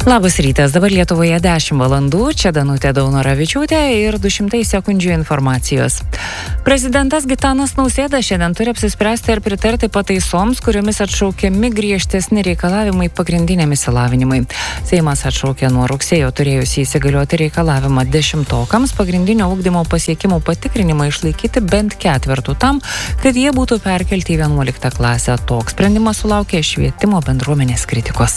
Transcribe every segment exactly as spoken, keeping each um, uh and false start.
Labas rytas, dabar Lietuvoje dešimt valandų, čia Danutė Daunoravičiūtė ir du šimtai sekundžių informacijos. Prezidentas Gitanas Nausėda šiandien turi apsispręsti ar pritarti pataisoms, kuriomis atšaukiami griežtesni reikalavimai pagrindiniam išsilavinimui. Seimas atšaukė nuo rugsėjo turėjusį įsigalioti reikalavimą dešimtokams pagrindinio ugdymo pasiekimų patikrinimą išlaikyti bent ketvertų tam, kad jie būtų perkelti į vienuoliktą klasę. Toks sprendimas sulaukė švietimo bendruomenės kritikos.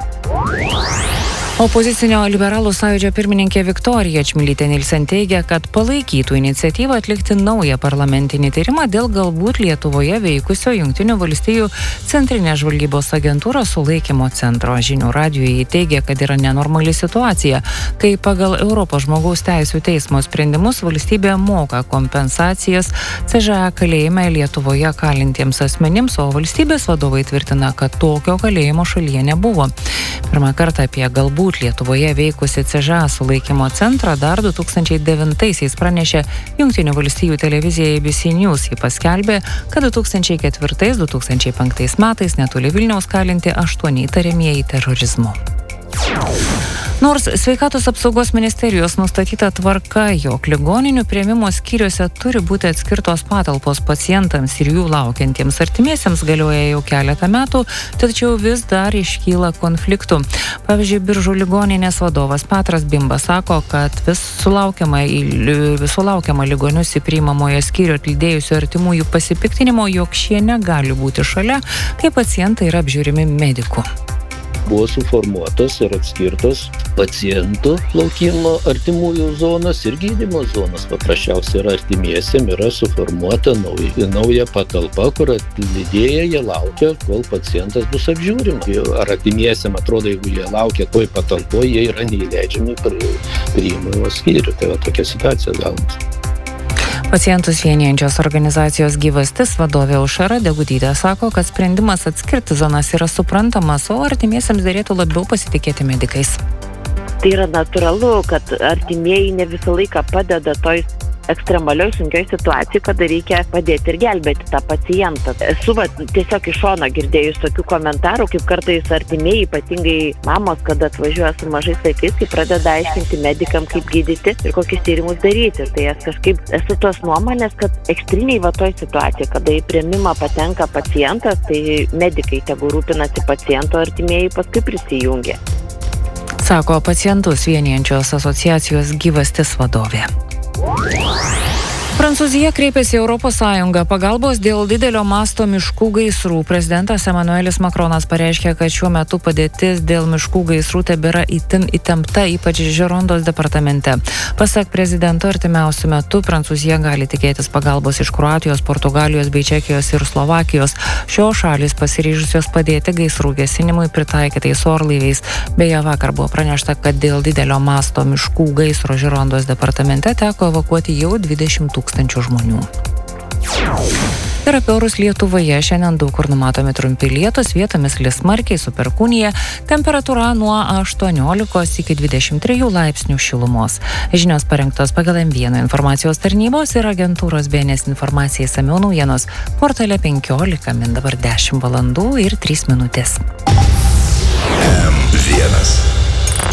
Opozicinio liberalų sąjūdžio pirmininkė Viktorija Čmilytė-Nilsen teigia, kad palaikytų iniciatyvą atlikti naują parlamentinį tyrimą dėl galbūt Lietuvoje veikusio Jungtinių valstijų centrinės žvalgybos agentūros sulaikymo centro. Žinių radijui jį teigia, kad yra nenormali situacija, kai pagal Europos žmogaus teisių teismo sprendimus valstybė moka kompensacijas C Ž A kalėjime Lietuvoje kalintiems asmenims, o valstybės vadovai tvirtina, kad tokio kalėjimo šalyje nebuvo. Pirmą kartą apie galbūt Lietuvoje veikusi C Ž A sulaikymo centrą dar du tūkstančiai devintaisiais pranešė Jungtinių valstijų televizija A B C News. Ji paskelbė, kad du tūkstančiai ketvirtais - du tūkstančiai penktais metais netoli Vilniaus kalinti aštuoni įtariamieji terorizmu. Nors Sveikatos apsaugos ministerijos nustatyta tvarka, jog ligoninių priėmimo skyriuose turi būti atskirtos patalpos pacientams ir jų laukiantiems artimiesiems galioja jau keletą metų, tačiau vis dar iškyla konfliktų. Pavyzdžiui, Biržų ligoninės vadovas Petras Bimba sako, kad vis sulaukiama, vis sulaukiama ligonius į priimamojo skyrių atlydėjusių artimųjų pasipiktinimo, jog šie negali būti šalia, kai pacientai yra apžiūrimi medikų. Buvo suformuotos ir atskirtos pacientų laukimo artimųjų zonos ir gydymo zonos. Paprasčiausiai yra artimiesiem yra suformuota nauja, nauja patalpa, kur atlydėję jie laukia, kol pacientas bus apžiūrimas. Ar artimiesiem atrodo, jeigu jie laukia toj patalpoje, jie yra neįleidžiami priimamo skyrių. Tai va tokia situacija gaunasi. Pacientus vienijančios organizacijos Gyvastis vadovė Aušra Degutytė sako, kad sprendimas atskirti zonas yra suprantamas, o artimiesiems derėtų labiau pasitikėti medikais. Tai yra natūralu, kad artimieji ne visą laiką padeda toj ekstremalioj sunkioj situacijai, kada reikia padėti ir gelbėti tą pacientą. Esu va, tiesiog iš šono girdėjus tokių komentarų, kaip kartais artimieji, ypatingai mamos, kada atvažiuoja su mažais vaikais, kai pradeda aiškinti medikam, kaip gydyti ir kokius tyrimus daryti. Tai aš kažkaip esu tos nuomonės, kad ekstriniai va toj situacijai, kada į priėmimą patenka pacientas, tai medikai tegu rūpinasi paciento, artimieji paskui prisijungia. Sako pacientus vienijančios asociacijos Gyvastis vadovė. Prancūzija kreipėsi į Europos Sąjungą pagalbos dėl didelio masto miškų gaisrų. Prezidentas Emanuelis Makronas pareiškė, kad šiuo metu padėtis dėl miškų gaisrų tebėra itin įtempta, ypač Žerondos departamente. Pasak prezidento, artimiausiu metu Prancūzija gali tikėtis pagalbos iš Kroatijos, Portugalijos bei Čekijos ir Slovakijos. Šios šalys pasiryžusios padėti gaisrų gesinimui pritaikytais orlaiviais. Beje, vakar buvo pranešta, kad dėl didelio masto miškų gaisro Žerondos departamente teko evakuoti jau dvidešimt tūkstančių žmonių. Ir apie orus Lietuvoje šiandien daug kur numatomi trumpi lietūs, vietomis lis smarkiai su perkūnija, temperatūra nuo aštuoniolikos iki dvidešimt trijų laipsnių šilumos. Žinios parengtos pagal M vieną informacijos tarnybos ir agentūros B N S informacija išsamiau naujienos portale penkiolika min dabar dešimt valandų ir trys minutės. M vienas.